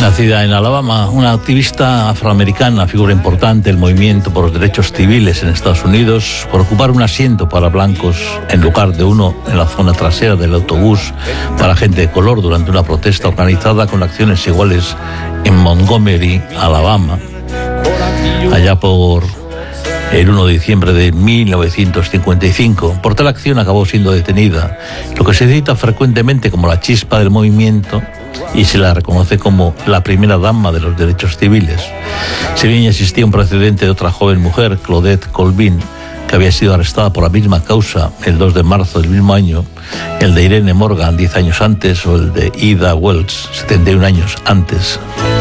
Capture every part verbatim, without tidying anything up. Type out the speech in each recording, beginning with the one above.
Nacida en Alabama, una activista afroamericana, figura importante del movimiento por los derechos civiles en Estados Unidos, por ocupar un asiento para blancos en lugar de uno en la zona trasera del autobús para gente de color durante una protesta organizada con acciones iguales en Montgomery, Alabama, allá por el uno de diciembre de mil novecientos cincuenta y cinco. Por tal acción acabó siendo detenida, lo que se cita frecuentemente como la chispa del movimiento, y se la reconoce como la primera dama de los derechos civiles. Si bien ya existía un precedente de otra joven mujer, Claudette Colvin, que había sido arrestada por la misma causa el dos de marzo del mismo año, el de Irene Morgan diez años antes o el de Ida Wells setenta y un años antes.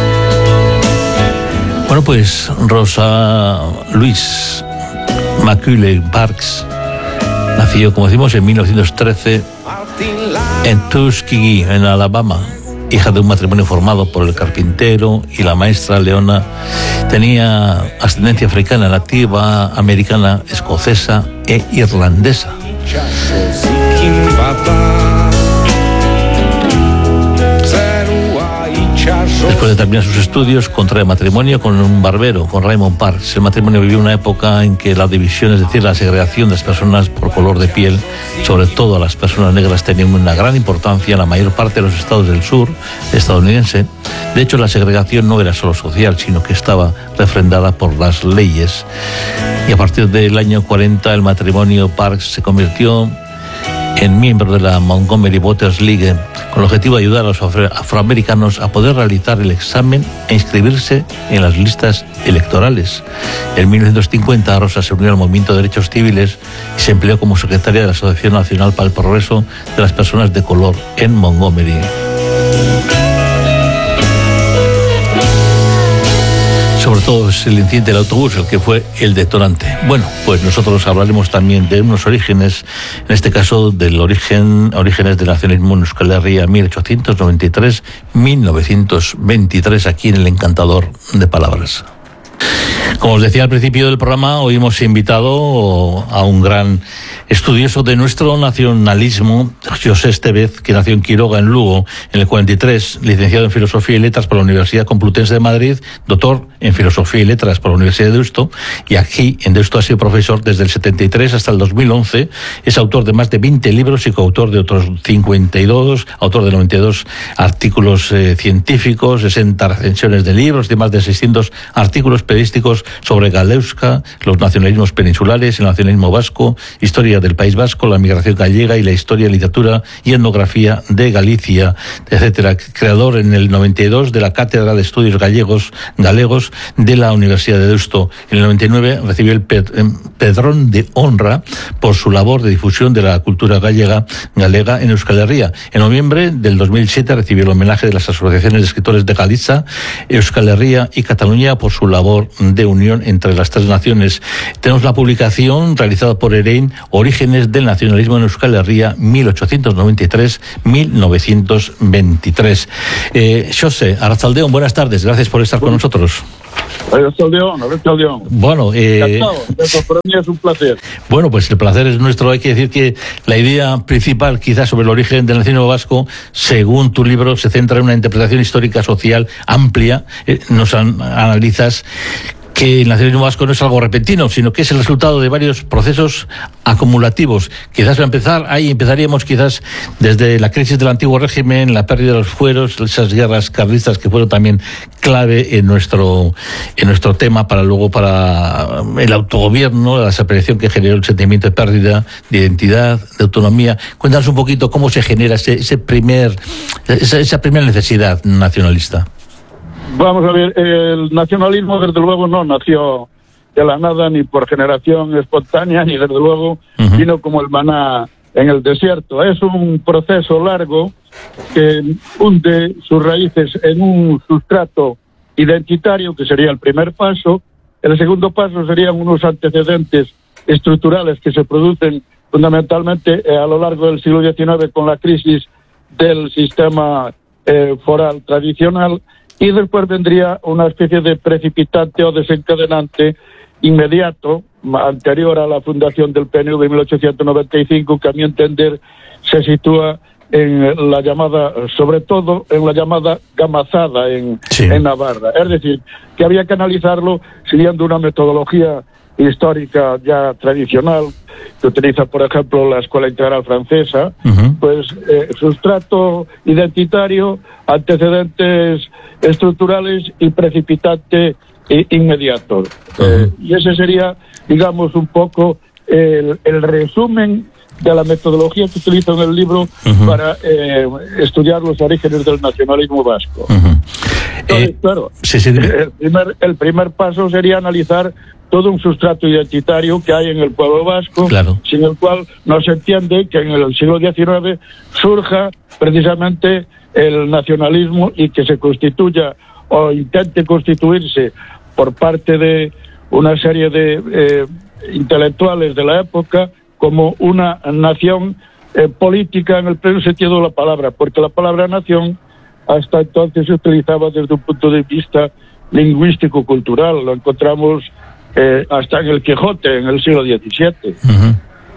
Bueno, pues Rosa Louise Macaulay Parks nació, como decimos, en mil novecientos trece en Tuskegee, en Alabama. Hija de un matrimonio formado por el carpintero y la maestra Leona, tenía ascendencia africana, nativa, americana, escocesa e irlandesa. Después de terminar sus estudios, contrae matrimonio con un barbero, con Raymond Parks. El matrimonio vivió una época en que la división, es decir, la segregación de las personas por color de piel, sobre todo a las personas negras, tenía una gran importancia en la mayor parte de los estados del sur estadounidense. De hecho, la segregación no era solo social, sino que estaba refrendada por las leyes. Y a partir del año cuarenta, el matrimonio Parks se convirtió en miembro de la Montgomery Voters League, con el objetivo de ayudar a los afro- afroamericanos a poder realizar el examen e inscribirse en las listas electorales. En mil novecientos cincuenta, Rosa se unió al movimiento de derechos civiles y se empleó como secretaria de la Asociación Nacional para el Progreso de las Personas de Color en Montgomery. Sobre todo es el incidente del autobús el que fue el detonante. Bueno, pues nosotros hablaremos también de unos orígenes, en este caso del origen, orígenes del nacionalismo en Euskal Herria, mil ochocientos noventa y tres a mil novecientos veintitrés, aquí en el Encantador de Palabras. Como os decía al principio del programa, hoy hemos invitado a un gran estudioso de nuestro nacionalismo, José Estevez, que nació en Quiroga, en Lugo, en el cuarenta y tres, licenciado en Filosofía y Letras por la Universidad Complutense de Madrid, doctor en Filosofía y Letras por la Universidad de Deusto, y aquí en Deusto ha sido profesor desde el setenta y tres hasta el dos mil once, es autor de más de veinte libros y coautor de otros cincuenta y dos, autor de noventa y dos artículos eh, científicos, sesenta recensiones de libros, de más de seiscientos artículos periodísticos sobre Galeuska, los nacionalismos peninsulares, el nacionalismo vasco, historia del País Vasco, la migración gallega y la historia, literatura y etnografía de Galicia, etcétera. Creador en el noventa y dos de la Cátedra de Estudios Gallegos Galegos de la Universidad de Deusto. En el noventa y nueve recibió el Pedrón de Honra por su labor de difusión de la cultura gallega galega en Euskal Herria. En noviembre del dos mil siete recibió el homenaje de las asociaciones de escritores de Galiza, Euskal Herria y Cataluña por su labor de unión entre las tres naciones. Tenemos la publicación realizada por Erein, Orígenes del nacionalismo en Euskal Herria, mil ochocientos noventa y tres a mil novecientos veintitrés. Eh, José Arrachaldeón, buenas tardes, gracias por estar con nosotros. Arrachaldeón, Arrachaldeón. Bueno, eh, encantado, para mí es un placer. Bueno, pues el placer es nuestro. Hay que decir que la idea principal, quizás, sobre el origen del nacionalismo vasco, según tu libro, se centra en una interpretación histórica social amplia. Eh, nos an- analizas que el nacionalismo vasco no es algo repentino, sino que es el resultado de varios procesos acumulativos. Quizás para empezar, ahí empezaríamos quizás desde la crisis del antiguo régimen, la pérdida de los fueros, esas guerras carlistas que fueron también clave en nuestro en nuestro tema, para luego para el autogobierno, la desaparición que generó el sentimiento de pérdida de identidad, de autonomía. Cuéntanos un poquito cómo se genera ese, ese primer esa, esa primera necesidad nacionalista. Vamos a ver, el nacionalismo desde luego no nació de la nada, ni por generación espontánea, ni desde luego uh-huh. vino como el maná en el desierto. Es un proceso largo que hunde sus raíces en un sustrato identitario, que sería el primer paso. El segundo paso serían unos antecedentes estructurales que se producen fundamentalmente a lo largo del siglo diecinueve con la crisis del sistema eh, foral tradicional. Y después vendría una especie de precipitante o desencadenante inmediato, anterior a la fundación del P N V en mil ochocientos noventa y cinco, que a mi entender se sitúa en la llamada, sobre todo en la llamada gamazada en, sí. en Navarra. Es decir, que había que analizarlo siguiendo una metodología histórica ya tradicional que utiliza, por ejemplo, la Escuela Integral Francesa, uh-huh. pues eh, sustrato identitario, antecedentes estructurales y precipitante e inmediato. Uh-huh. Eh, y ese sería, digamos, un poco el, el resumen de la metodología que utilizo en el libro uh-huh. para eh, estudiar los orígenes del nacionalismo vasco. Uh-huh. Entonces, eh, claro, sí, sí, el, primer, el primer paso sería analizar todo un sustrato identitario que hay en el pueblo vasco, claro. sin el cual no se entiende que en el siglo diecinueve surja precisamente el nacionalismo y que se constituya o intente constituirse por parte de una serie de eh, intelectuales de la época como una nación eh, política en el pleno sentido de la palabra, porque la palabra nación hasta entonces se utilizaba desde un punto de vista lingüístico-cultural. Lo encontramos eh, hasta en el Quijote, en el siglo diecisiete. Uh-huh.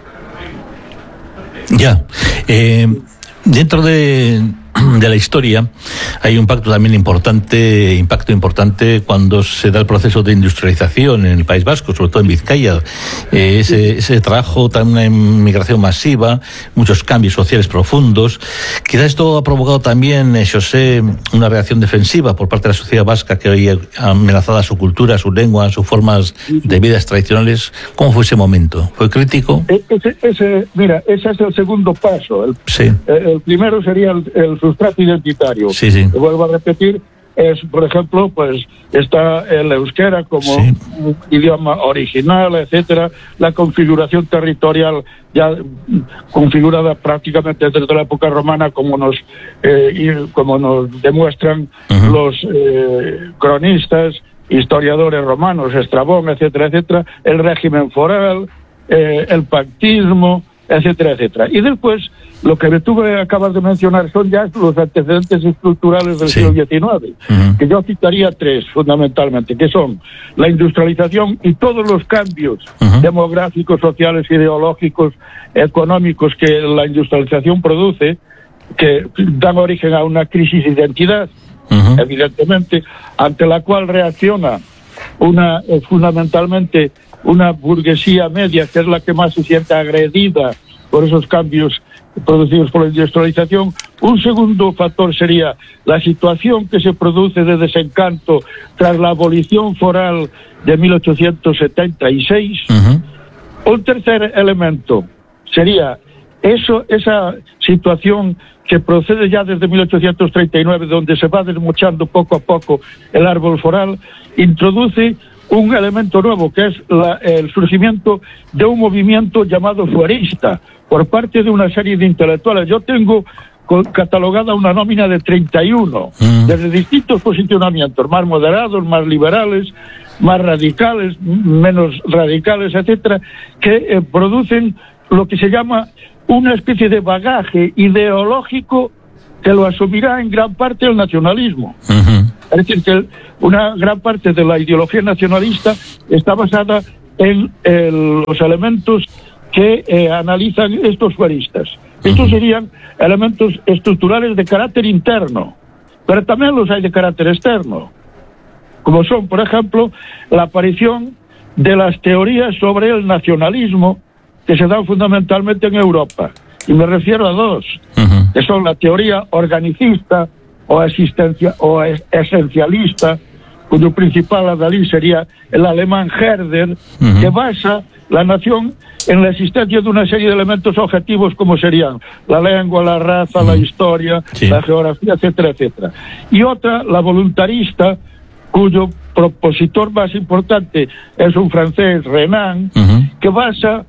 Ya. Eh, dentro de... de la historia hay un pacto también importante, impacto importante cuando se da el proceso de industrialización en el País Vasco, sobre todo en Vizcaya. Eh, ese, ese trabajo, también una inmigración masiva, muchos cambios sociales profundos. Quizás esto ha provocado también, eh, José, una reacción defensiva por parte de la sociedad vasca que hoy ha amenazada su cultura, su lengua, sus formas de vidas tradicionales. ¿Cómo fue ese momento? ¿Fue crítico? Ese, ese, mira, ese es el segundo paso. El, sí. el, el primero sería el, el sustrato identitario. Sí, sí. Te vuelvo a repetir, es, por ejemplo, pues está el euskera como sí. un idioma original, etcétera, la configuración territorial ya configurada prácticamente desde la época romana, como nos eh, y como nos demuestran uh-huh. los eh, cronistas, historiadores romanos, Estrabón, etcétera, etcétera, el régimen foral, eh, el pactismo, etcétera, etcétera. Y después, lo que tú acabas de mencionar son ya los antecedentes estructurales del sí. siglo diecinueve, uh-huh. que yo citaría tres, fundamentalmente, que son la industrialización y todos los cambios uh-huh. demográficos, sociales, ideológicos, económicos que la industrialización produce, que dan origen a una crisis de identidad, uh-huh. evidentemente, ante la cual reacciona una eh, fundamentalmente una burguesía media, que es la que más se siente agredida por esos cambios producidos por la industrialización. Un segundo factor sería la situación que se produce de desencanto tras la abolición foral de mil ochocientos setenta y seis. Uh-huh. Un tercer elemento sería eso, esa situación que procede ya desde mil ochocientos treinta y nueve, donde se va desmochando poco a poco el árbol foral, introduce un elemento nuevo, que es la, el surgimiento de un movimiento llamado fuerista por parte de una serie de intelectuales. Yo tengo catalogada una nómina de treinta y uno, mm. desde distintos posicionamientos, más moderados, más liberales, más radicales, menos radicales, etcétera, que eh, producen lo que se llama una especie de bagaje ideológico que lo asumirá en gran parte el nacionalismo. Uh-huh. Es decir, que una gran parte de la ideología nacionalista está basada en el, los elementos que eh, analizan estos fueristas. Uh-huh. Estos serían elementos estructurales de carácter interno, pero también los hay de carácter externo, como son, por ejemplo, la aparición de las teorías sobre el nacionalismo que se dan fundamentalmente en Europa. Y me refiero a dos, uh-huh. que son la teoría organicista o existencia o es, esencialista, cuyo principal adalid sería el alemán Herder, uh-huh. que basa la nación en la existencia de una serie de elementos objetivos como serían la lengua, la raza, uh-huh. la historia, sí. la geografía, etcétera, etcétera. Y otra, la voluntarista, cuyo propositor más importante es un francés, Renan, uh-huh. que basa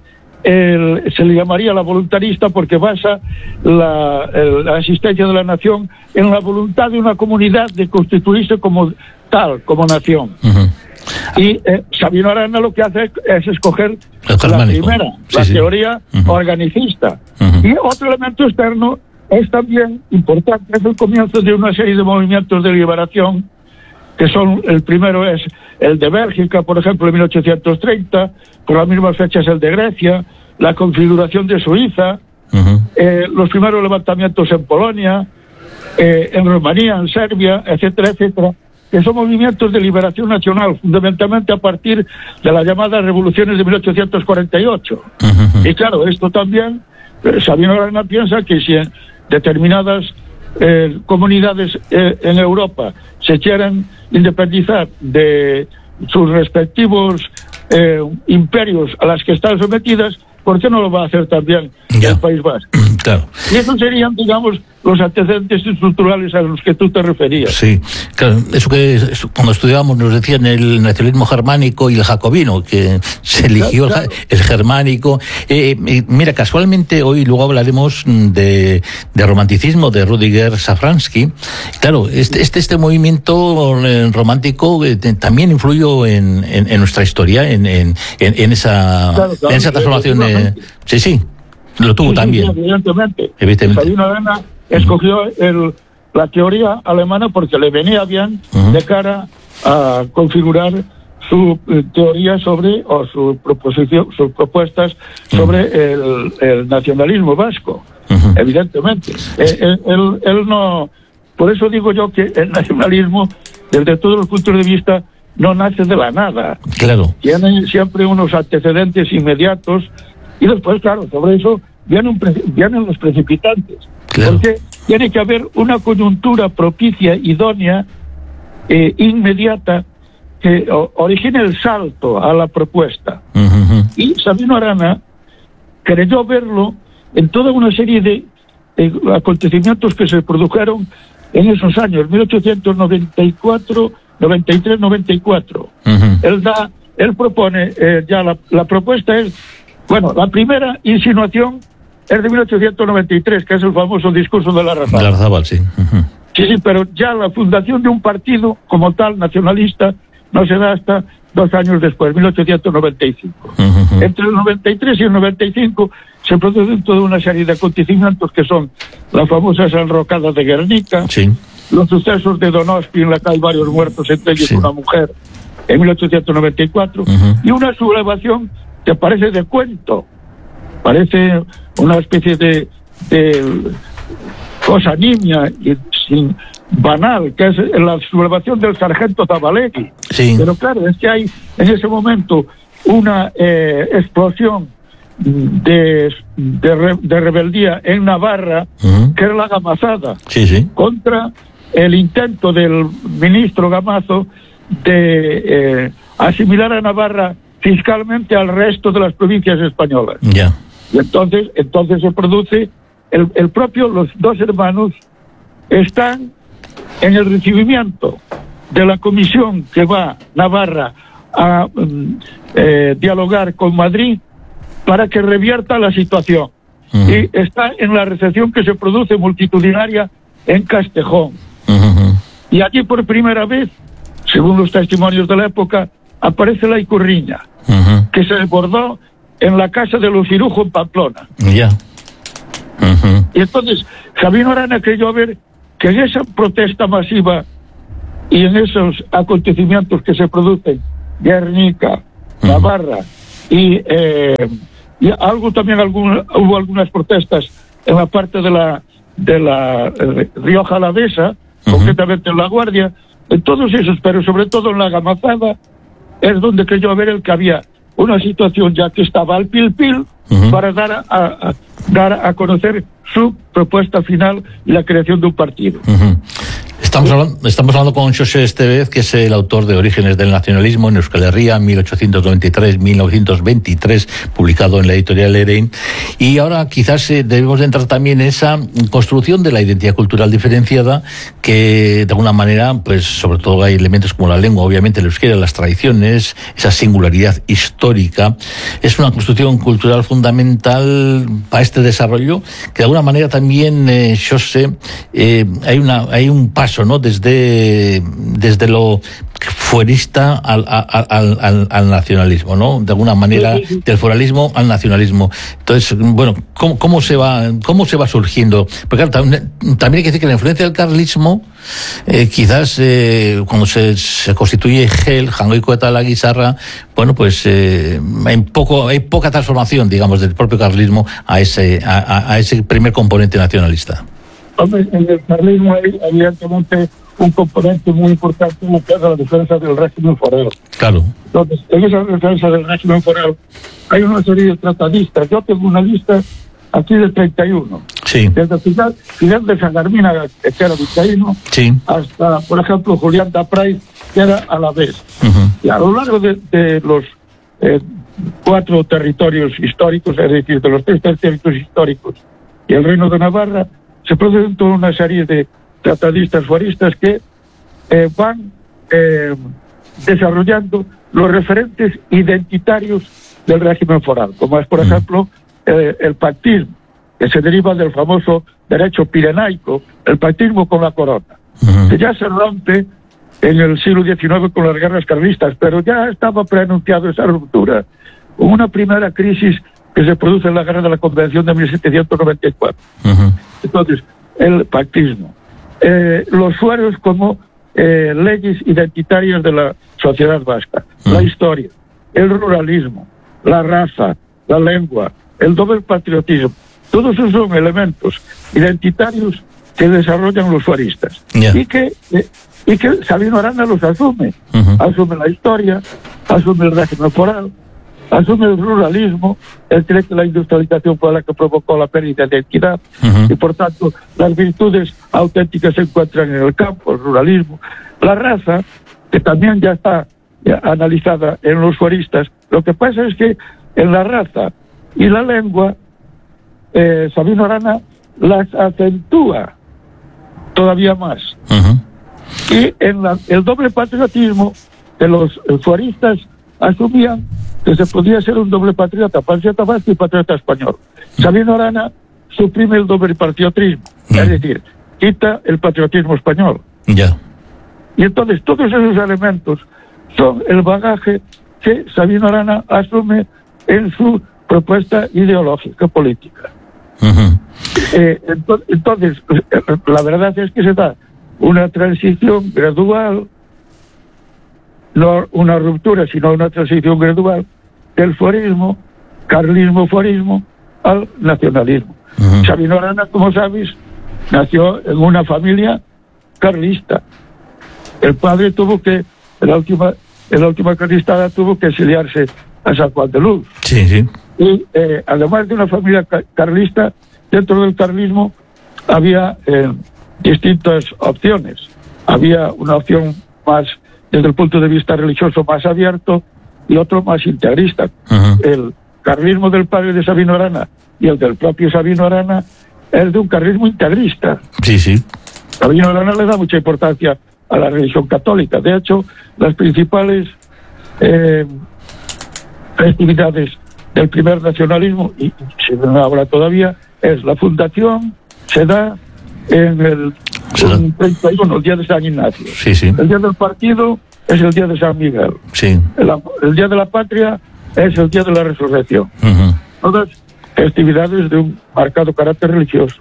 El, se le llamaría la voluntarista porque basa la, el, la existencia de la nación en la voluntad de una comunidad de constituirse como tal, como nación. Uh-huh. Y eh, Sabino Arana lo que hace es escoger la primera, sí, la sí. teoría uh-huh. organicista. Uh-huh. Y otro elemento externo es también importante, es el comienzo de una serie de movimientos de liberación, que son, el primero es el de Bélgica, por ejemplo, en mil ochocientos treinta, por las mismas fechas el de Grecia, la configuración de Suiza, uh-huh. eh, los primeros levantamientos en Polonia, eh, en Rumanía, en Serbia, etcétera, etcétera, que son movimientos de liberación nacional, fundamentalmente a partir de las llamadas revoluciones de mil ochocientos cuarenta y ocho. Uh-huh. Y claro, esto también, eh, Sabino Arana piensa que si en determinadas eh, comunidades eh, en Europa se quieren independizar de sus respectivos eh, imperios a las que están sometidas, ¿por qué no lo va a hacer también ya. el País Vasco? Claro. Y esos serían, digamos, los antecedentes estructurales a los que tú te referías. Sí, claro, eso que eso, cuando estudiábamos nos decían el nacionalismo germánico y el jacobino, que se eligió claro, claro. el, el germánico. Eh, eh, mira, casualmente hoy luego hablaremos de, de romanticismo, de Rudiger Safransky. Claro, este este, este movimiento romántico eh, también influyó en, en, en nuestra historia, en, en, en, esa, claro, claro, en esa transformación. Eh, sí, sí, lo tuvo sí, también. Sí, evidentemente. evidentemente. Sabino Arana escogió el, la teoría alemana porque le venía bien uh-huh. de cara a configurar su eh, teoría sobre, o su proposición, sus propuestas sobre uh-huh. el, el nacionalismo vasco, uh-huh. evidentemente. Eh, él, él, él no, por eso digo yo que el nacionalismo, desde todos los puntos de vista, no nace de la nada. Claro. Tiene siempre unos antecedentes inmediatos y después, claro, sobre eso vienen, un, vienen los precipitantes. Claro. Porque tiene que haber una coyuntura propicia, idónea, eh, inmediata, que o, origine el salto a la propuesta. Uh-huh. Y Sabino Arana creyó verlo en toda una serie de, de acontecimientos que se produjeron en esos años, mil ochocientos noventa y cuatro, noventa y tres, noventa y cuatro. Uh-huh. Él da, él propone, eh, ya la, la propuesta es, bueno, la primera insinuación es de mil ochocientos noventa y tres, que es el famoso discurso de Larrazábal. Larrazábal, sí. Uh-huh. Sí, sí, pero ya la fundación de un partido como tal, nacionalista, no se da hasta dos años después, mil ochocientos noventa y cinco. Uh-huh. Entre el noventa y tres y el noventa y cinco se producen toda una serie de acontecimientos que son las famosas enrocadas de Guernica, sí. los sucesos de Donosti, en la que hay varios muertos, entre ellos sí. una mujer, en mil ochocientos noventa y cuatro, uh-huh. y una sublevación que parece de cuento, parece una especie de, de cosa nimia y sin, banal, que es la sublevación del sargento Zabalegui. Sí. Pero claro, es que hay en ese momento una eh, explosión de, de, re, de rebeldía en Navarra, uh-huh. que era la gamazada, sí, sí. contra el intento del ministro Gamazo de eh, asimilar a Navarra fiscalmente al resto de las provincias españolas. Ya. Yeah. Y entonces, entonces se produce el, el propio, los dos hermanos están en el recibimiento de la comisión que va a Navarra a eh, dialogar con Madrid para que revierta la situación. Uh-huh. Y está en la recepción que se produce multitudinaria en Castejón. Uh-huh. Y allí por primera vez, según los testimonios de la época, aparece la Icurriña, uh-huh. que se desbordó en la casa de los Cirujo en Pamplona. Ya. Yeah. Uh-huh. Y entonces Sabino Arana creyó ver que en esa protesta masiva y en esos acontecimientos que se producen, Guernica, uh-huh. Navarra, y, eh, y algo también algún, hubo algunas protestas en la parte de la de la eh, Rioja Alavesa, uh-huh. concretamente en La Guardia, en todos esos, pero sobre todo en la Gamazada, es donde creyó ver el que había una situación ya que estaba al pil pil uh-huh. para dar a, a, dar a conocer su propuesta final y la creación de un partido. Uh-huh. Estamos hablando, estamos hablando con Xosé Estevez, que es el autor de Orígenes del Nacionalismo en Euskal Herria, mil ochocientos noventa y tres a mil novecientos veintitrés, publicado en la editorial Erein. Y ahora quizás eh, debemos de entrar también en esa construcción de la identidad cultural diferenciada, que de alguna manera, pues sobre todo hay elementos como la lengua, obviamente el euskera, las tradiciones, esa singularidad histórica. Es una construcción cultural fundamental para este desarrollo, que de alguna manera también, eh, Xosé, eh, hay, una, hay un paso, ¿no? Desde, desde lo fuerista al, al, al, al nacionalismo, ¿no? De alguna manera, del foralismo al nacionalismo. Entonces, bueno, ¿cómo, cómo se va, cómo se va surgiendo? Porque claro, también, también hay que decir que la influencia del carlismo, eh, quizás eh, cuando se, se constituye Gel, Jangoico eta la Guisarra, bueno, pues eh, hay poco, hay poca transformación, digamos, del propio carlismo a ese, a, a ese primer componente nacionalista. Hombre, en el carlismo hay evidentemente un componente muy importante en lo que es la defensa del régimen foral. Claro. Entonces, en esa defensa del régimen foral hay una serie de tratadistas. Yo tengo una lista aquí de treinta y uno. Sí. Desde Fidel, Fidel de San Garmina, que era vizcaíno, sí, hasta, por ejemplo, Julián Dapray, que era alavés. Uh-huh. Y a lo largo de, de los eh, cuatro territorios históricos, es decir, de los tres territorios históricos y el Reino de Navarra, se producen toda una serie de tratadistas fueristas que eh, van eh, desarrollando los referentes identitarios del régimen foral, como es, por uh-huh. ejemplo, eh, el pactismo, que se deriva del famoso derecho pirenaico, el pactismo con la corona, uh-huh. que ya se rompe en el siglo diecinueve con las guerras carlistas, pero ya estaba preanunciado esa ruptura con una primera crisis que se produce en la guerra de la Convención de mil setecientos noventa y cuatro. Uh-huh. Entonces, el pactismo, eh, los fueros como eh, leyes identitarias de la sociedad vasca, uh-huh. la historia, el ruralismo, la raza, la lengua, el doble patriotismo, todos esos son elementos identitarios que desarrollan los fueristas, yeah. y que eh, y que Sabino Arana los asume, uh-huh. asume la historia, asume el régimen foral, asume el ruralismo. Él cree que la industrialización fue la que provocó la pérdida de equidad, uh-huh. y por tanto las virtudes auténticas se encuentran en el campo, el ruralismo, la raza, que también ya está ya, analizada en los fueristas. Lo que pasa es que en la raza y la lengua, eh, Sabino Arana las acentúa todavía más. Uh-huh. Y en la, el doble patriotismo que los eh, fueristas asumían que se podía ser un doble patriota, patriota vasco y patriota español. Sabino Arana suprime el doble patriotismo, uh-huh. es decir, quita el patriotismo español. Yeah. Y entonces todos esos elementos son el bagaje que Sabino Arana asume en su propuesta ideológica política. Uh-huh. Eh, ento- entonces, la verdad es que se da una transición gradual, no una ruptura, sino una transición gradual del forismo, carlismo-forismo, al nacionalismo. Uh-huh. Sabino Arana, como sabéis, nació en una familia carlista. El padre tuvo que, en la última, en la última carlistada, tuvo que exiliarse a San Juan de Luz. Sí, sí. Y eh, además de una familia car- carlista, dentro del carlismo había eh, distintas opciones. Había una opción más, desde el punto de vista religioso, más abierto, y otro más integrista. Uh-huh. El carlismo del padre de Sabino Arana y el del propio Sabino Arana es de un carlismo integrista. Sí, sí. Sabino Arana le da mucha importancia a la religión católica. De hecho, las principales eh, festividades del primer nacionalismo, y se no habla todavía, es la fundación, se da en el en treinta y uno, el día de San Ignacio. Sí, sí. El día del partido es el día de San Miguel. Sí. El, el día de la patria es el día de la resurrección. Uh-huh. Todas festividades de un marcado carácter religioso.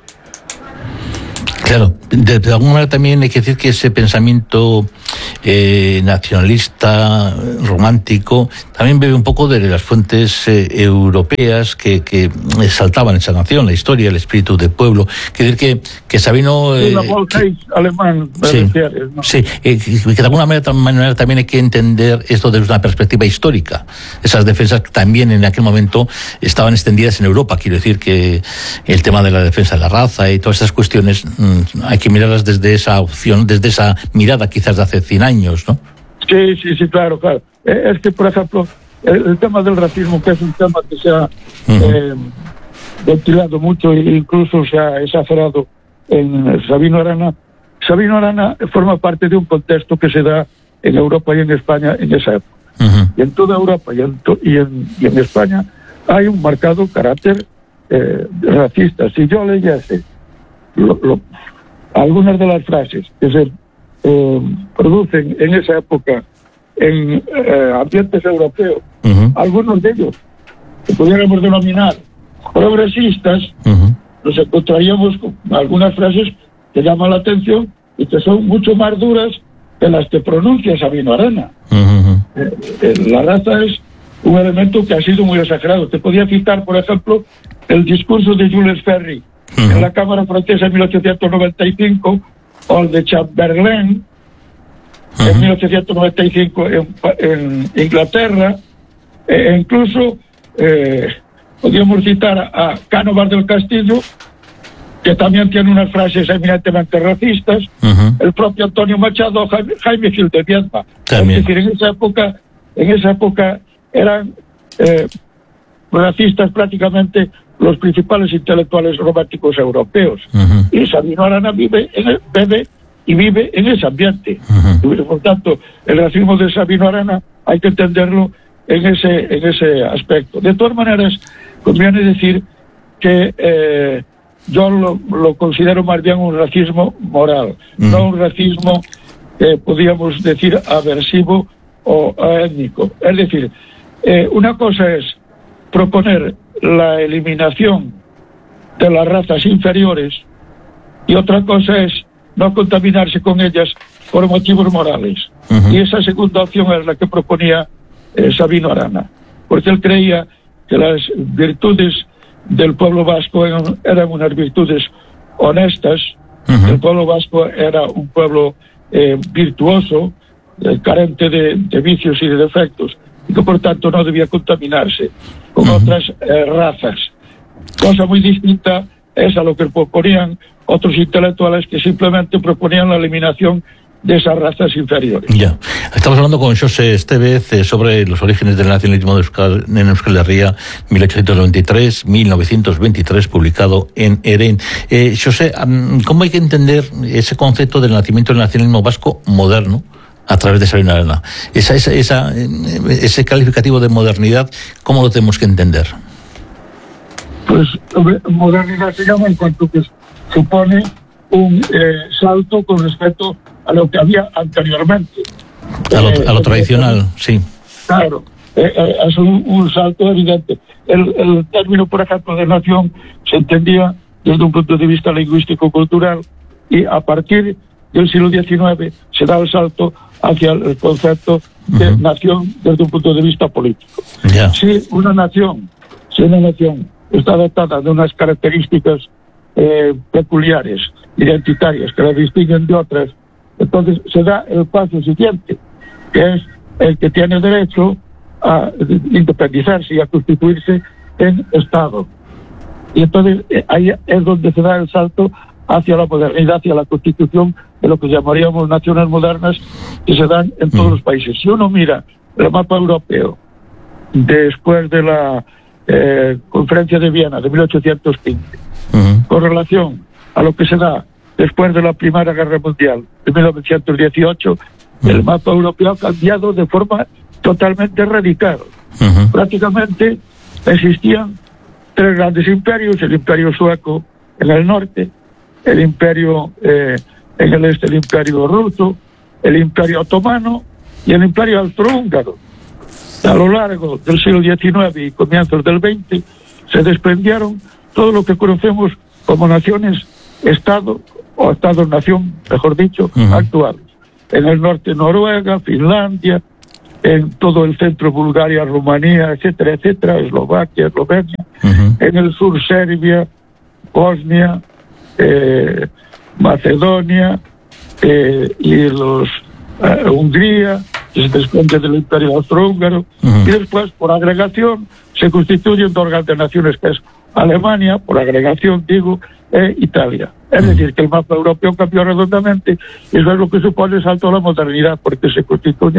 Claro, de, de alguna manera también hay que decir que ese pensamiento eh, nacionalista, romántico, también bebe un poco de las fuentes eh, europeas que, que exaltaban esa nación, la historia, el espíritu del pueblo. Quiere decir que, que Sabino... Eh, que, alemán, sí, decías, ¿no? Sí, eh, que de alguna manera, manera también hay que entender esto desde una perspectiva histórica. Esas defensas que también en aquel momento estaban extendidas en Europa. Quiero decir que el tema de la defensa de la raza y todas estas cuestiones mmm, hay que mirarlas desde esa opción, desde esa mirada quizás de hace cien años, ¿no? Sí, sí, sí, claro, claro. Eh, es que, por ejemplo, el, el tema del racismo, que es un tema que se ha uh-huh. eh, ventilado mucho e incluso se ha exagerado en Sabino Arana. Sabino Arana forma parte de un contexto que se da en Europa y en España en esa época. Uh-huh. Y en toda Europa y en, to- y en, y en España hay un marcado carácter eh, racista. Si yo leyese lo, lo, algunas de las frases que se eh, producen en esa época en eh, ambientes europeos, uh-huh. algunos de ellos que pudiéramos denominar progresistas, uh-huh. nos encontraríamos con algunas frases que llaman la atención y que son mucho más duras que las que pronuncia Sabino Arana. Uh-huh. Eh, eh, la raza es un elemento que ha sido muy exagerado. Te podía citar, por ejemplo, el discurso de Jules Ferry uh-huh. en la Cámara Francesa en mil ochocientos noventa y cinco, o el de Chamberlain uh-huh. en mil ochocientos noventa y cinco en, en Inglaterra, e incluso eh, podríamos citar a, a Cánovas del Castillo, que también tiene unas frases eminentemente racistas, uh-huh. el propio Antonio Machado, Jaime, Jaime Gil de Viedma. Es decir, en esa época, en esa época eran eh, racistas prácticamente los principales intelectuales románticos europeos. Uh-huh. Y Sabino Arana vive, en el, vive y vive en ese ambiente. Uh-huh. Por tanto, el racismo de Sabino Arana hay que entenderlo en ese, en ese aspecto. De todas maneras, conviene decir que eh, yo lo, lo considero más bien un racismo moral, uh-huh. no un racismo que podríamos decir aversivo o étnico. Es decir, eh, una cosa es proponer la eliminación de las razas inferiores y otra cosa es no contaminarse con ellas por motivos morales. Uh-huh. Y esa segunda opción es la que proponía eh, Sabino Arana, porque él creía que las virtudes del pueblo vasco eran, eran unas virtudes honestas. Uh-huh. El pueblo vasco era un pueblo eh, virtuoso, eh, carente de, de vicios y de defectos, y que por tanto no debía contaminarse con uh-huh. otras eh, razas. Cosa muy distinta es a lo que proponían otros intelectuales que simplemente proponían la eliminación de esas razas inferiores. Ya. Estamos hablando con Xosé Estévez eh, sobre los orígenes del nacionalismo de Euskal, en Euskal Herria, mil ochocientos noventa y tres a mil novecientos veintitrés, publicado en Eren. Eh, Xosé, ¿cómo hay que entender ese concepto del nacimiento del nacionalismo vasco moderno a través de Sabino Arana? Esa, esa, esa, ese calificativo de modernidad, ¿cómo lo tenemos que entender? Pues modernidad se llama en cuanto que supone un eh, salto con respecto a lo que había anteriormente. A lo, eh, a lo tradicional, eh, sí. Claro, eh, eh, es un, un salto evidente. El, el término, por ejemplo, de nación se entendía desde un punto de vista lingüístico-cultural y a partir del siglo diecinueve se da el salto hacia el concepto de uh-huh. nación desde un punto de vista político. Yeah. Si una nación, si una nación está dotada de unas características eh, peculiares, identitarias, que la distinguen de otras, entonces se da el paso siguiente, que es el que tiene derecho a independizarse y a constituirse en Estado. Y entonces eh, ahí es donde se da el salto hacia la modernidad, hacia la constitución de lo que llamaríamos naciones modernas, que se dan en todos mm. los países. Si uno mira el mapa europeo después de la eh, conferencia de Viena de mil ochocientos quince, mm. con relación a lo que se da después de la Primera Guerra Mundial de mil novecientos dieciocho, mm. el mapa europeo ha cambiado de forma totalmente radical. Mm-hmm. Prácticamente existían tres grandes imperios: el imperio sueco en el norte, el imperio eh, en el este, el imperio ruso, el imperio otomano y el imperio austrohúngaro. A lo largo del siglo diecinueve y comienzos del veinte se desprendieron todo lo que conocemos como naciones-estado o estados-nación, mejor dicho, uh-huh. actuales. En el norte Noruega, Finlandia, en todo el centro Bulgaria, Rumanía, etcétera, etcétera, Eslovaquia, Eslovenia, uh-huh. en el sur Serbia, Bosnia, eh, Macedonia eh, y los eh, Hungría, que se desprende del imperio austrohúngaro, uh-huh. y después, por agregación, se constituyen dos grandes naciones, que es Alemania, por agregación, digo, e Italia. Es uh-huh. decir, que el mapa europeo cambió redondamente, y eso es lo que supone el salto a la modernidad, porque se constituyen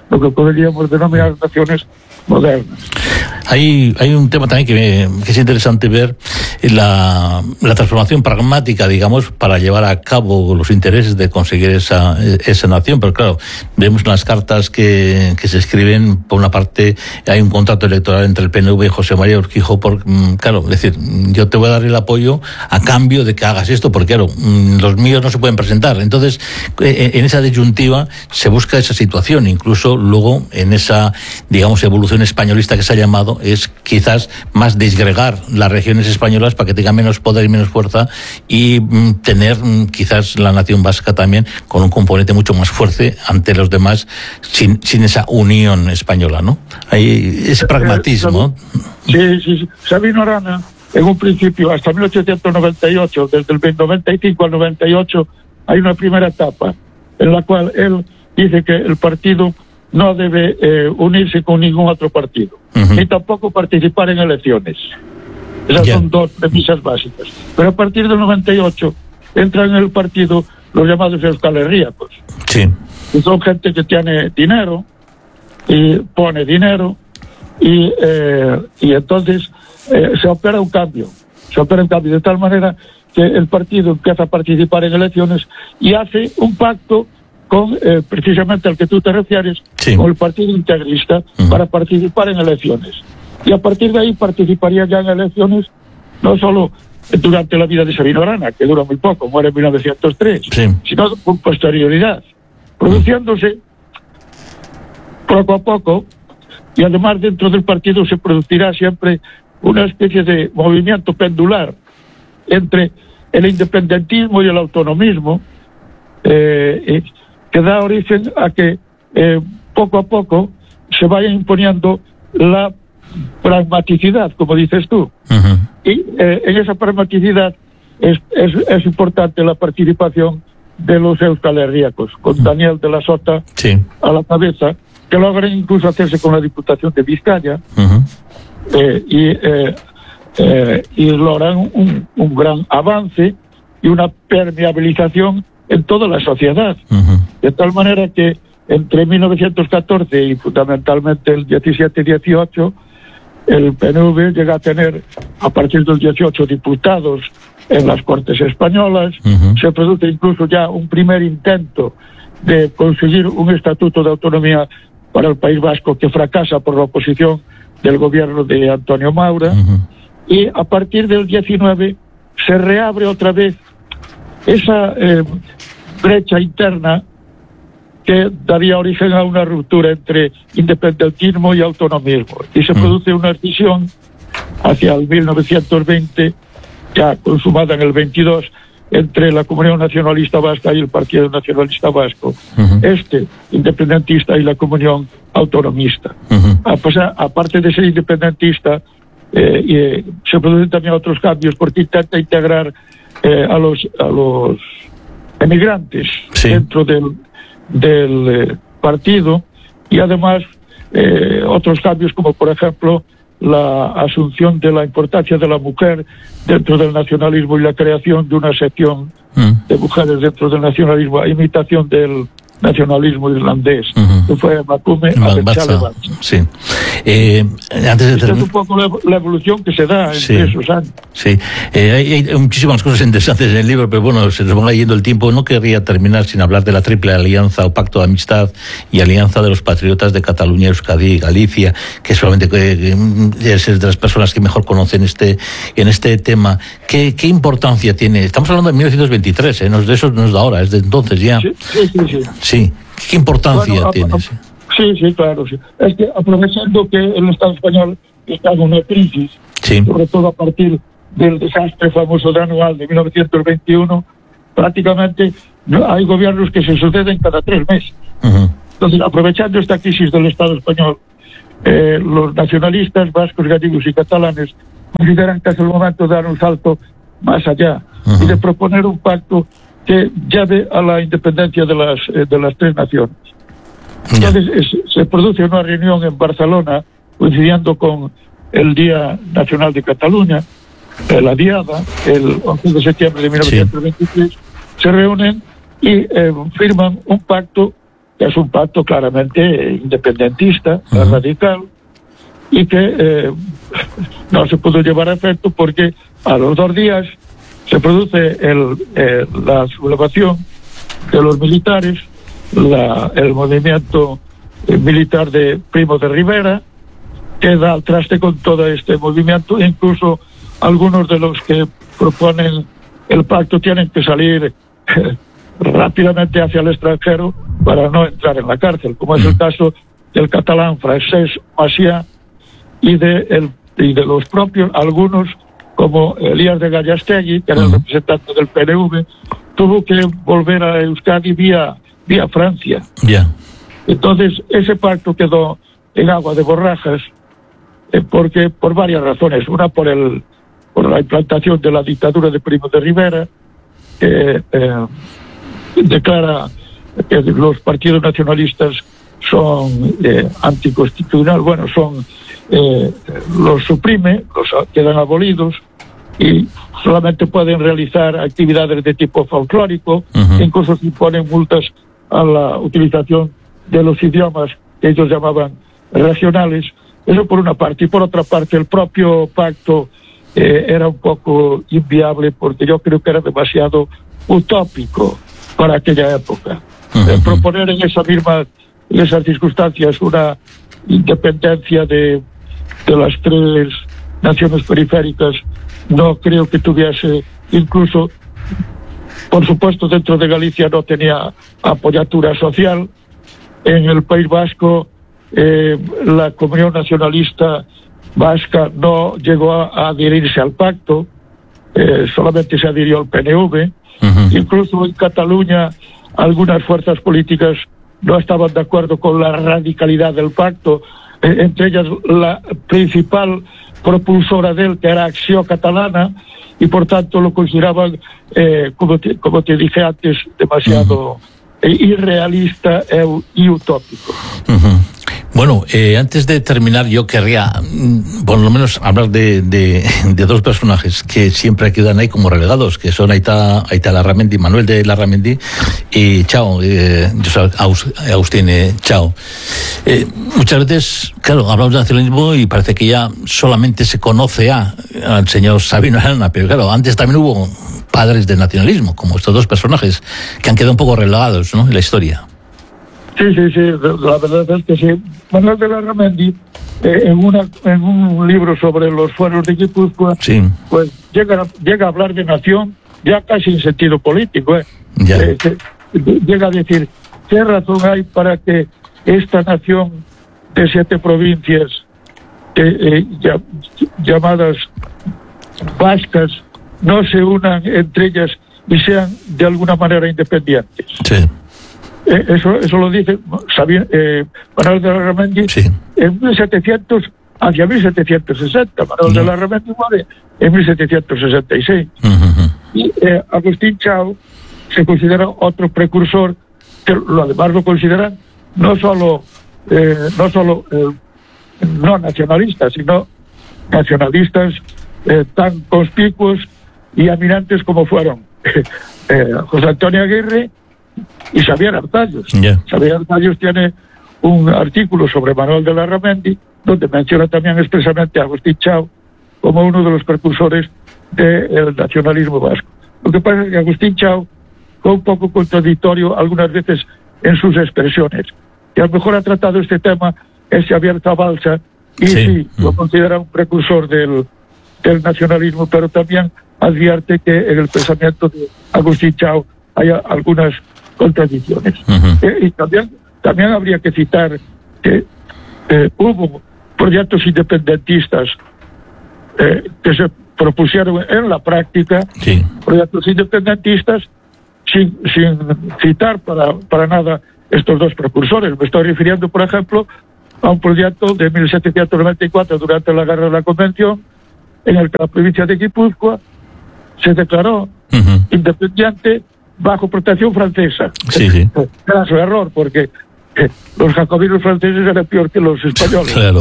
lo que podríamos denominar naciones modernas. Hay, hay un tema también que, me, que es interesante ver, la, la transformación pragmática, digamos, para llevar a cabo los intereses de conseguir esa, esa nación. Pero claro, vemos en las cartas que, que se escriben, por una parte hay un contrato electoral entre el P N V y José María Urquijo, por, claro, es decir, yo te voy a dar el apoyo a cambio de que hagas esto, porque claro, los míos no se pueden presentar. Entonces, en esa disyuntiva se busca esa situación, incluso luego en esa, digamos, evolución españolista que se ha llamado, es quizás más disgregar las regiones españolas para que tengan menos poder y menos fuerza, y mm, tener mm, quizás la nación vasca también con un componente mucho más fuerte ante los demás, sin, sin esa unión española, ¿no? Hay ese pragmatismo. Sí, sí, sí. Sabino Arana, en un principio, hasta mil ochocientos noventa y ocho, desde el noventa y cinco al noventa y ocho, hay una primera etapa en la cual él dice que el partido no debe eh, unirse con ningún otro partido, uh-huh. ni tampoco participar en elecciones. Esas yeah. son dos premisas básicas. Pero a partir del noventa y ocho entran en el partido los llamados euskalherríacos, sí. que son gente que tiene dinero y pone dinero y, eh, y entonces eh, se opera un cambio, se opera un cambio de tal manera que el partido empieza a participar en elecciones y hace un pacto con eh, precisamente al que tú te refieres, sí. con el Partido Integrista, uh-huh. para participar en elecciones. Y a partir de ahí participaría ya en elecciones, no solo durante la vida de Sabino Arana, que dura muy poco, muere en mil novecientos tres, sí. sino con posterioridad, produciéndose poco a poco, y además dentro del partido se producirá siempre una especie de movimiento pendular entre el independentismo y el autonomismo, eh, que da origen a que eh, poco a poco se vaya imponiendo la pragmaticidad, como dices tú. Uh-huh. Y eh, en esa pragmaticidad es, es, es importante la participación de los euskalherríacos, con Daniel de la Sota sí. a la cabeza, que logran incluso hacerse con la Diputación de Vizcaya, uh-huh. eh, y, eh, eh, y logran un, un gran avance y una permeabilización en toda la sociedad, uh-huh. de tal manera que entre mil novecientos catorce y fundamentalmente el diecisiete y dieciocho, el P N V llega a tener a partir del dieciocho diputados en las Cortes Españolas, uh-huh. se produce incluso ya un primer intento de conseguir un estatuto de autonomía para el País Vasco que fracasa por la oposición del gobierno de Antonio Maura, uh-huh. y a partir del diecinueve se reabre otra vez esa eh, brecha interna que daría origen a una ruptura entre independentismo y autonomismo. Y se mm. produce una escisión hacia el mil novecientos veinte, ya consumada en el veintidós, entre la Comunión Nacionalista Vasca y el Partido Nacionalista Vasco, uh-huh. este independentista y la Comunión Autonomista. Uh-huh. A pesar, aparte de ser independentista, eh, eh, se producen también otros cambios porque intenta integrar eh, a los a los emigrantes sí. dentro del del eh, partido, y además eh, otros cambios como por ejemplo la asunción de la importancia de la mujer dentro del nacionalismo y la creación de una sección mm. de mujeres dentro del nacionalismo, a imitación del nacionalismo irlandés, uh-huh. que fue Macume a sí. eh, antes de Esta es un poco la, la evolución que se da sí. entre esos años. Sí, eh, hay, hay muchísimas cosas interesantes en el libro, pero bueno, se nos va yendo el tiempo. No querría terminar sin hablar de la triple alianza o pacto de amistad y alianza de los patriotas de Cataluña, Euskadi y Galicia, que solamente que, que es de las personas que mejor conocen este en este tema. ¿Qué, qué importancia tiene? Estamos hablando de mil novecientos veintitrés, ¿eh? No es de eso, no es de ahora, es de entonces ya. Sí, sí, sí. sí. Sí, ¿qué importancia bueno, tiene? A, a, sí, sí, claro, sí. Es que aprovechando que el Estado español está en una crisis, sí. sobre todo a partir del desastre famoso de anual de mil novecientos veintiuno, prácticamente no, hay gobiernos que se suceden cada tres meses. Uh-huh. Entonces, aprovechando esta crisis del Estado español, eh, los nacionalistas vascos, gallegos y catalanes consideran que es el momento de dar un salto más allá uh-huh. y de proponer un pacto que lleve a la independencia de las eh, de las tres naciones. Yeah. Entonces es, se produce una reunión en Barcelona coincidiendo con el Día Nacional de Cataluña, eh, la Diada, el once de septiembre de mil novecientos veintitrés, sí. se reúnen y eh, firman un pacto que es un pacto claramente independentista, uh-huh. radical, y que eh, no se pudo llevar a efecto porque a los dos días se produce el, eh, la sublevación de los militares, la, el movimiento eh, militar de Primo de Rivera, que da al traste con todo este movimiento. Incluso algunos de los que proponen el pacto tienen que salir eh, rápidamente hacia el extranjero para no entrar en la cárcel, como es el caso del catalán Francesc Macià y de, el, y de los propios, algunos como Elías de Gallastegui, que era el representante del P N V, tuvo que volver a Euskadi vía, vía Francia. Yeah. Entonces, ese pacto quedó en agua de borrajas, eh, porque por varias razones. Una, por el por la implantación de la dictadura de Primo de Rivera, que eh, declara que los partidos nacionalistas son eh, anticonstitucionales, bueno, son eh, los suprime, los quedan abolidos y solamente pueden realizar actividades de tipo folclórico, uh-huh. incluso se imponen multas a la utilización de los idiomas que ellos llamaban regionales. Eso por una parte. Y por otra parte, el propio pacto eh, era un poco inviable porque yo creo que era demasiado utópico para aquella época. Uh-huh. Eh, proponer en esa misma, en esas circunstancias una independencia de, de las tres naciones periféricas no creo que tuviese, incluso, por supuesto, dentro de Galicia no tenía apoyatura social. En el País Vasco, eh, la Comunión Nacionalista Vasca no llegó a, a adherirse al pacto, eh, solamente se adhirió al P N V. Uh-huh. Incluso en Cataluña, algunas fuerzas políticas no estaban de acuerdo con la radicalidad del pacto, eh, entre ellas la principal propulsora de él, que era Acció Catalana, y por tanto lo consideraban, eh, como, te, como te dije antes, demasiado uh-huh. eh, irrealista eh, y utópico. Uh-huh. Bueno, eh, antes de terminar, yo querría, por lo menos, hablar de, de, de dos personajes que siempre quedan ahí como relegados, que son Aita, Aita Larramendi, Manuel de Larramendi y Chao, eh, Agustín eh, Chao. Eh, muchas veces, claro, hablamos de nacionalismo y parece que ya solamente se conoce a, al señor Sabino Arana, pero claro, antes también hubo padres del nacionalismo, como estos dos personajes, que han quedado un poco relegados, ¿no?, en la historia. Sí, sí, sí, la verdad es que sí. Manuel de Larramendi, eh, en, una, en un libro sobre los fueros de Guipúzcoa, sí. pues llega, llega a hablar de nación ya casi en sentido político. Eh. Ya. Eh, que, llega a decir, ¿qué razón hay para que esta nación de siete provincias eh, eh, ya, llamadas vascas no se unan entre ellas y sean de alguna manera independientes? Sí. Eh, eso, eso lo dice Sabino, eh, Manuel de Larramendi sí. en mil setecientos, hacia mil setecientos sesenta. Manuel uh-huh. de Larramendi muere en mil setecientos sesenta y seis. Uh-huh. Y eh, Agustín Chao se considera otro precursor, que lo además lo consideran no solo eh, no solo eh, no nacionalistas, sino nacionalistas eh, tan conspicuos y eminentes como fueron eh, José Antonio Aguirre y Xavier Arzallos. Yeah. Xavier Arzallos tiene un artículo sobre Manuel de Larramendi donde menciona también expresamente a Agustín Chao como uno de los precursores del nacionalismo vasco. Lo que pasa es que Agustín Chao fue un poco contradictorio algunas veces en sus expresiones. Y a lo mejor ha tratado este tema es Xavier Zabalza y sí, sí mm. lo considera un precursor del, del nacionalismo, pero también advierte que en el pensamiento de Agustín Chao hay algunas contradicciones. Uh-huh. Eh, y también, también habría que citar que eh, hubo proyectos independentistas eh, que se propusieron en la práctica, sí. proyectos independentistas sin, sin citar para, para nada estos dos precursores. Me estoy refiriendo, por ejemplo, a un proyecto de mil setecientos noventa y cuatro durante la Guerra de la Convención, en el que la provincia de Guipúzcoa se declaró uh-huh. independiente bajo protección francesa. Sí, sí. Era su error, porque eh, los jacobinos franceses eran peor que los españoles. Claro.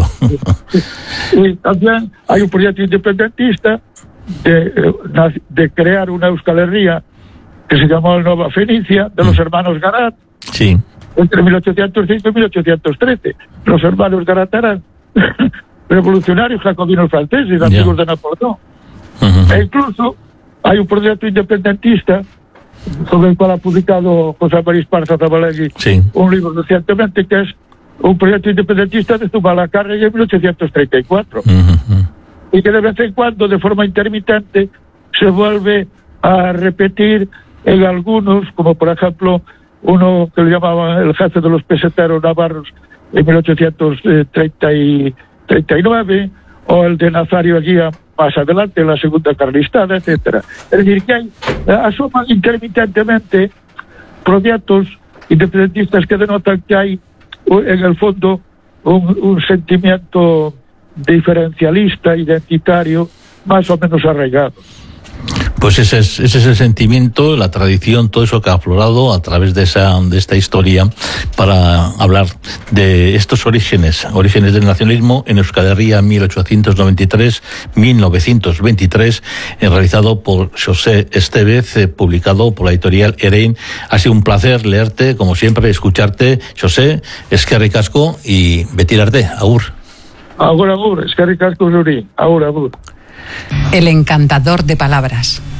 Y también hay un proyecto independentista de, de crear una Euskal Herria que se llamó Nova Fenicia, de los hermanos Garat. Sí. entre mil ochocientos cinco y mil ochocientos trece. Los hermanos Garatarán, revolucionarios jacobinos franceses, amigos yeah. de Napoleón. Uh-huh. E incluso hay un proyecto independentista sobre el cual ha publicado José María Esparza Zabalegui sí. un libro recientemente, que es un proyecto independentista de Zumalacárregui en mil ochocientos treinta y cuatro. Uh-huh. Y que de vez en cuando, de forma intermitente, se vuelve a repetir en algunos, como por ejemplo uno que le llamaban el jefe de los peseteros navarros en mil ochocientos treinta y nueve, o el de Nazario Eguía más adelante, en la segunda carlistada, etcétera. Es decir, que hay, asoman intermitentemente proyectos independentistas que denotan que hay en el fondo un, un sentimiento diferencialista, identitario, más o menos arraigado. Pues ese es, ese es el sentimiento, la tradición, todo eso que ha aflorado a través de esa de esta historia para hablar de estos orígenes, orígenes del nacionalismo en Euskal Herria mil ochocientos noventa y tres a mil novecientos veintitrés, eh, realizado por José Estevez, eh, publicado por la editorial Erein. Ha sido un placer leerte, como siempre, escucharte, José, eskerrik asko y betirarte, agur. Agur, agur, eskerrik asko zuri, agur, agur. El encantador de palabras.